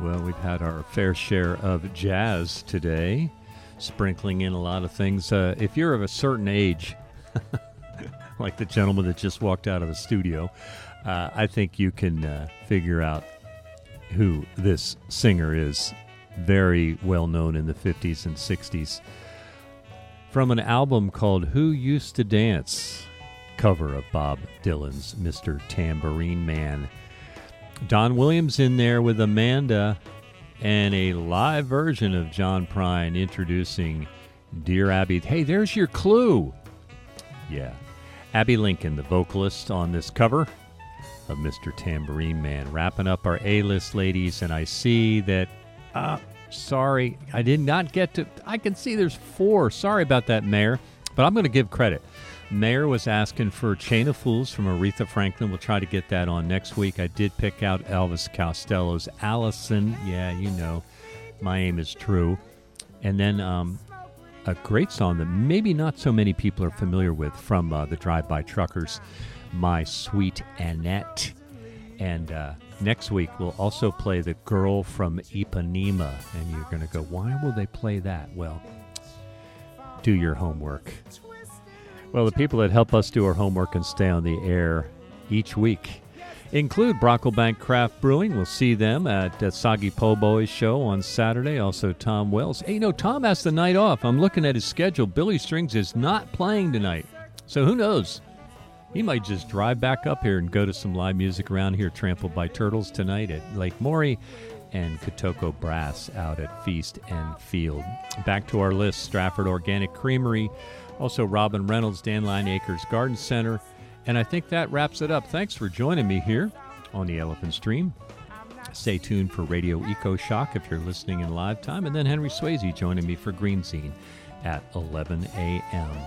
Well, we've had our fair share of jazz today, sprinkling in a lot of things. If you're of a certain age, like the gentleman that just walked out of the studio, I think you can figure out who this singer is. Very well known in the 50s and 60s. From an album called Who Used to Dance, cover of Bob Dylan's Mr. Tambourine Man. Don Williams in there with Amanda, and a live version of John Prine introducing Dear Abby. Hey, there's your clue. Yeah. Abby Lincoln, the vocalist on this cover of Mr. Tambourine Man. Wrapping up our A-list ladies, and I see that, sorry, I did not get to, I can see there's 4. Sorry about that, Mayor, but I'm going to give credit. Mayor was asking for Chain of Fools from Aretha Franklin. We'll try to get that on next week. I did pick out Elvis Costello's Allison. Yeah, you know, My Aim is True. And then a great song that maybe not so many people are familiar with from the Drive-By Truckers, My Sweet Annette. And next week we'll also play The Girl from Ipanema. And you're going to go, why will they play that? Well, do your homework. Well, the people that help us do our homework and stay on the air each week include Brocklebank Craft Brewing. We'll see them at Soggy Po' Boys show on Saturday. Also, Tom Wells. Hey, Tom has the night off. I'm looking at his schedule. Billy Strings is not playing tonight. So who knows? He might just drive back up here and go to some live music around here, Trampled by Turtles tonight at Lake Maury, and Kotoko Brass out at Feast and Field. Back to our list, Stratford Organic Creamery, also Robin Reynolds, Dandelion Acres Garden Center, and I think that wraps it up. Thanks for joining me here on the Elephant Stream. Stay tuned for Radio Eco Shock if you're listening in live time, and then Henry Swayze joining me for Green Scene at 11 a.m.